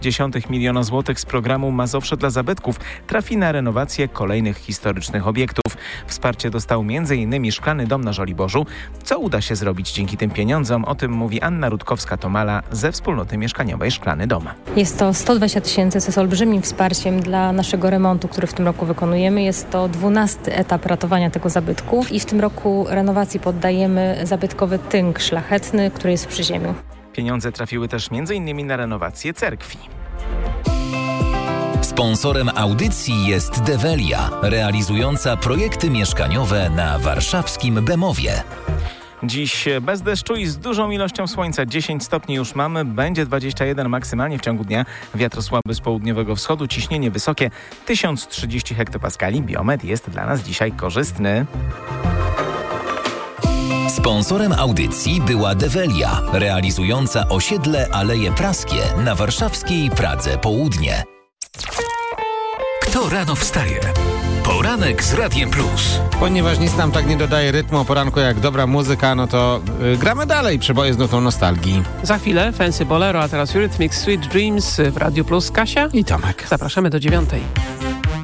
0,2 miliona złotych z programu Mazowsze dla zabytków trafi na renowację kolejnych historycznych obiektów. Wsparcie dostał m.in. Szklany Dom na Żoliborzu. Co uda się zrobić dzięki tym pieniądzom? O tym mówi Anna Rutkowska-Tomala ze wspólnoty mieszkaniowej Szklany Dom. Jest to 120 tysięcy, co jest olbrzymim wsparciem dla naszego remontu, który w tym roku wykonujemy. Jest to 12 etap ratowania tego zabytku i w tym roku renowacji poddajemy zabytkowy tynk szlachetny, który jest w Przyziemiu. Pieniądze trafiły też m.in. na renowację cerkwi. Sponsorem audycji jest Develia, realizująca projekty mieszkaniowe na warszawskim Bemowie. Dziś bez deszczu i z dużą ilością słońca. 10 stopni już mamy, będzie 21 maksymalnie w ciągu dnia. Wiatr słaby z południowego wschodu, ciśnienie wysokie 1030 hektopaskali. Biometr jest dla nas dzisiaj korzystny. Sponsorem audycji była Develia, realizująca osiedle Aleje Praskie na warszawskiej Pradze Południe. Kto rano wstaje? Poranek z Radiem Plus. Ponieważ nic nam tak nie dodaje rytmu o poranku jak dobra muzyka, no to gramy dalej. Przeboje z nutą nostalgii. Za chwilę Fancy Bolero, a teraz Eurythmics Sweet Dreams w Radiu Plus. Kasia I Tomek. Zapraszamy do 9:00.